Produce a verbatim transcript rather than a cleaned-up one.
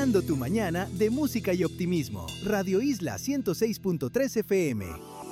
Llenando tu mañana de música y optimismo. Radio Isla ciento seis punto tres F M.